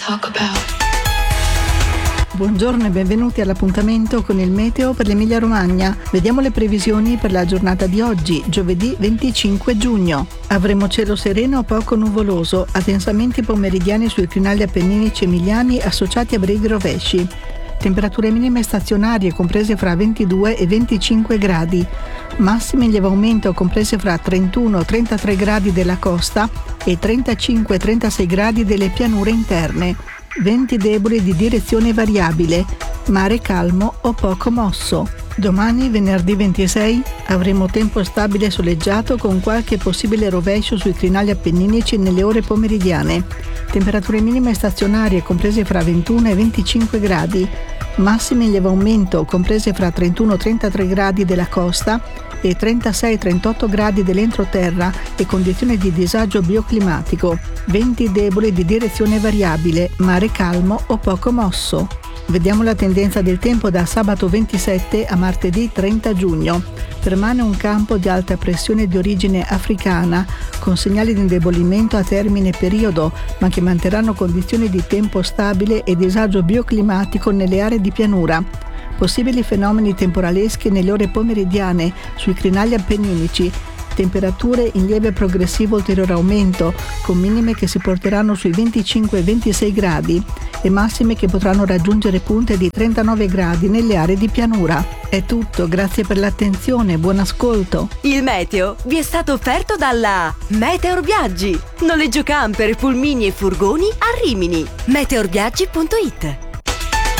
Buongiorno e benvenuti all'appuntamento con il meteo per l'Emilia Romagna. Vediamo le previsioni per la giornata di oggi, giovedì 25 giugno. Avremo cielo sereno o poco nuvoloso, addensamenti pomeridiani sui crinali appenninici emiliani associati a brighe rovesci. Temperature minime stazionarie comprese fra 22 e 25 gradi, massime in lieve aumento comprese fra 31 e 33 gradi della costa e 35 e 36 gradi delle pianure interne. Venti deboli di direzione variabile, mare calmo o poco mosso. Domani, venerdì 26, avremo tempo stabile e soleggiato con qualche possibile rovescio sui crinali appenninici nelle ore pomeridiane. Temperature minime stazionarie comprese fra 21 e 25 gradi, massime in lieve aumento comprese fra 31 e 33 gradi della costa e 36-38 gradi dell'entroterra e condizioni di disagio bioclimatico. Venti deboli di direzione variabile, mare calmo o poco mosso. Vediamo la tendenza del tempo da sabato 27 a martedì 30 giugno. Permane un campo di alta pressione di origine africana, con segnali di indebolimento a termine periodo, ma che manterranno condizioni di tempo stabile e disagio bioclimatico nelle aree di pianura. Possibili fenomeni temporaleschi nelle ore pomeridiane sui crinali appenninici. Temperature in lieve progressivo ulteriore aumento, con minime che si porteranno sui 25-26 gradi e massime che potranno raggiungere punte di 39 gradi nelle aree di pianura. È tutto, grazie per l'attenzione, buon ascolto. Il meteo vi è stato offerto dalla Meteor Viaggi. Noleggio camper, pulmini e furgoni a Rimini. meteorviaggi.it